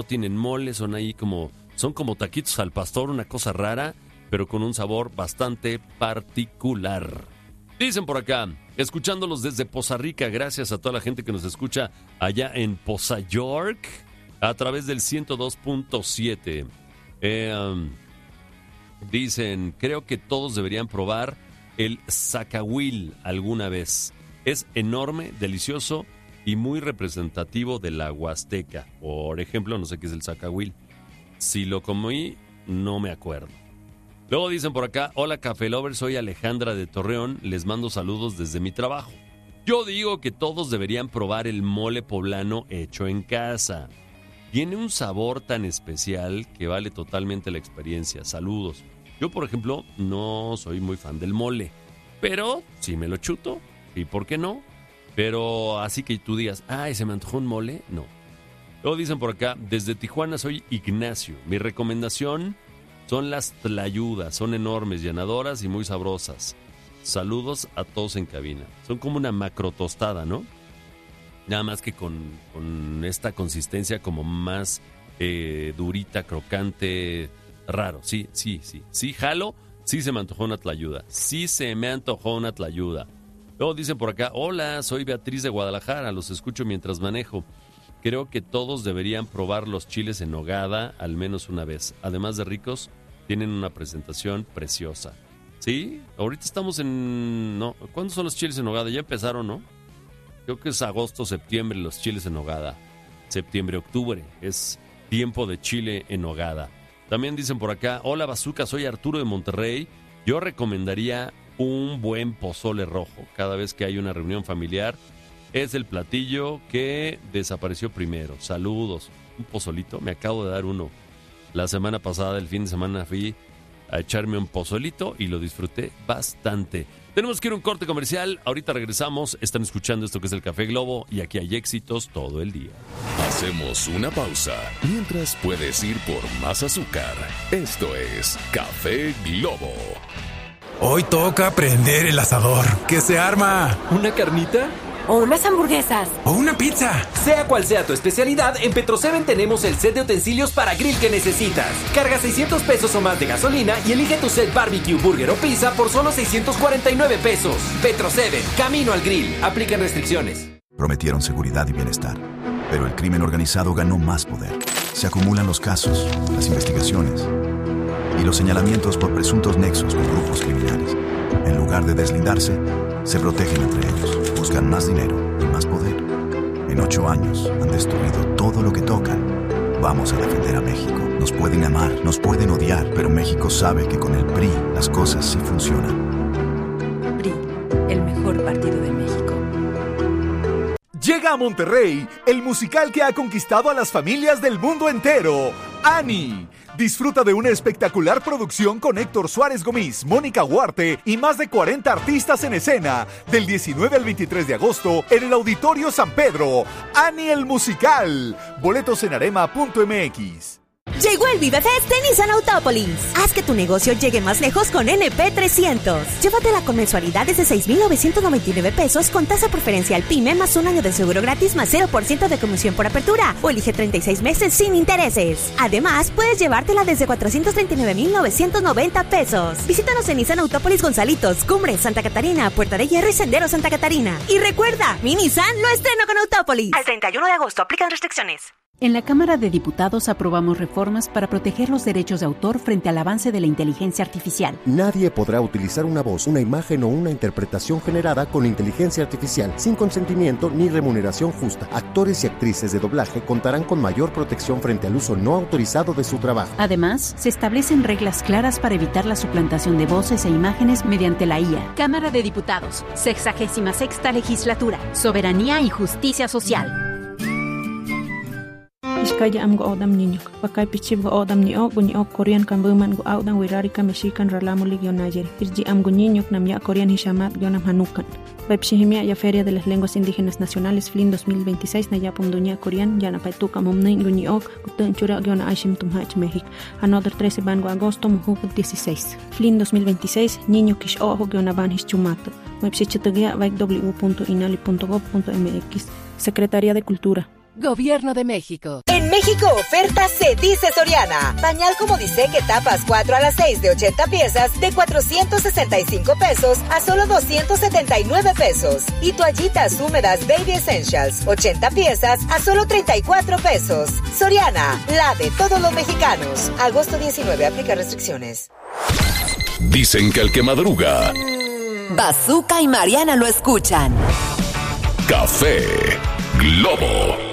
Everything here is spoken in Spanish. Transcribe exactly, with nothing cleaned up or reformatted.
tienen mole, son ahí como, son como taquitos al pastor, una cosa rara, pero con un sabor bastante particular. Dicen por acá, escuchándolos desde Poza Rica, gracias a toda la gente que nos escucha allá en Poza York, a través del ciento dos punto siete. Eh, um, dicen, creo que todos deberían probar el zacahuil alguna vez. Es enorme, delicioso y muy representativo de la Huasteca. Por ejemplo, no sé qué es el zacahuil. Si lo comí, no me acuerdo. Luego dicen por acá, hola Café Lovers, soy Alejandra de Torreón, les mando saludos desde mi trabajo. Yo digo que todos deberían probar el mole poblano hecho en casa. Tiene un sabor tan especial que vale totalmente la experiencia. Saludos. Yo, por ejemplo, no soy muy fan del mole, pero si me lo chuto, ¿y por qué no? Pero así que tú digas, ay, se me antojó un mole, no. Luego dicen por acá, desde Tijuana soy Ignacio. Mi recomendación son las tlayudas, son enormes, llenadoras y muy sabrosas. Saludos a todos en cabina. Son como una macro tostada, ¿no? Nada más que con, con esta consistencia como más eh, durita, crocante, raro. Sí, sí, sí. Sí, jalo, sí se me antojó una tlayuda. Sí se me antojó una tlayuda. Luego dicen por acá, hola, soy Beatriz de Guadalajara, los escucho mientras manejo. Creo que todos deberían probar los chiles en nogada al menos una vez. Además de ricos, tienen una presentación preciosa. ¿Sí? Ahorita estamos en... no, ¿cuándo son los chiles en nogada? Ya empezaron, ¿no? Creo que es agosto, septiembre los chiles en nogada. Septiembre, octubre es tiempo de chile en nogada. También dicen por acá, hola Bazooka, soy Arturo de Monterrey. Yo recomendaría un buen pozole rojo. Cada vez que hay una reunión familiar, es el platillo que desapareció primero. Saludos. Un pozolito, me acabo de dar uno. La semana pasada, el fin de semana, fui a echarme un pozolito y lo disfruté bastante. Tenemos que ir a un corte comercial. Ahorita regresamos. Están escuchando esto que es el Café Globo y aquí hay éxitos todo el día. Hacemos una pausa. Mientras puedes ir por más azúcar. Esto es Café Globo. Hoy toca prender el asador. ¿Qué se arma? ¿Una carnita? O unas hamburguesas. O una pizza. Sea cual sea tu especialidad, en Petroseven tenemos el set de utensilios para grill que necesitas. Carga seiscientos pesos o más de gasolina y elige tu set barbecue, burger o pizza por solo seiscientos cuarenta y nueve pesos. Petroseven, camino al grill. Aplican restricciones. Prometieron seguridad y bienestar, pero el crimen organizado ganó más poder. Se acumulan los casos, las investigaciones y los señalamientos por presuntos nexos con grupos criminales. En lugar de deslindarse, se protegen entre ellos, buscan más dinero y más poder. En ocho años han destruido todo lo que tocan. Vamos a defender a México. Nos pueden amar, nos pueden odiar, pero México sabe que con el P R I las cosas sí funcionan. P R I, el mejor partido de México. Llega a Monterrey el musical que ha conquistado a las familias del mundo entero, Annie. Disfruta de una espectacular producción con Héctor Suárez Gómez, Mónica Huarte y más de cuarenta artistas en escena del diecinueve al veintitrés de agosto en el Auditorio San Pedro. Annie el musical. Boletos en arema punto m x. Llegó el Vive Fest de Nissan Autópolis. Haz que tu negocio llegue más lejos con N P trescientos. Llévatela con mensualidades de seis mil novecientos noventa y nueve pesos con tasa preferencial PYME más un año de seguro gratis más cero por ciento de comisión por apertura o elige treinta y seis meses sin intereses. Además, puedes llevártela desde cuatrocientos treinta y nueve mil novecientos noventa pesos. Visítanos en Nissan Autópolis Gonzalitos, Cumbre, Santa Catarina, Puerta de Hierro y Sendero Santa Catarina. Y recuerda, mi Nissan lo estreno con Autópolis. Al treinta y uno de agosto aplican restricciones. En la Cámara de Diputados aprobamos reformas para proteger los derechos de autor frente al avance de la inteligencia artificial. Nadie podrá utilizar una voz, una imagen o una interpretación generada con inteligencia artificial sin consentimiento ni remuneración justa. Actores y actrices de doblaje contarán con mayor protección frente al uso no autorizado de su trabajo. Además, se establecen reglas claras para evitar la suplantación de voces e imágenes mediante la I A. Cámara de Diputados, sexagésima sexta legislatura, soberanía y justicia social. Iskaya am go odam ninyok pakai pichib go odam ni ok bunyi ok Korean kan buman go audang wirari ka meshikan ralamulig yon nayer irji am go ninyok nam ya Korean hishamat yonam hanukan Pepsihimia ya Feria de las Lenguas Indígenas Nacionales F L I N dos mil veintiséis na ya pumdunya Korean ya na paituka mumnain bunyi ok gutun chura yon aishim tumhach México another trece ban go agosto muhuk dieciséis F L I N dos mil veintiséis niño kish ojo yon aban hischumato Mepsichitagia vaik w punto inali punto gov punto m x Secretaría de Cultura Gobierno de México. En México oferta se dice Soriana. Pañal como dice que tapas cuatro a las seis de ochenta piezas de cuatrocientos sesenta y cinco pesos a solo doscientos setenta y nueve pesos. Y toallitas húmedas Baby Essentials ochenta piezas a solo treinta y cuatro pesos. Soriana, la de todos los mexicanos. Agosto diecinueve, aplica restricciones. Dicen que el que madruga... Bazooka y Mariana lo escuchan. Café Globo.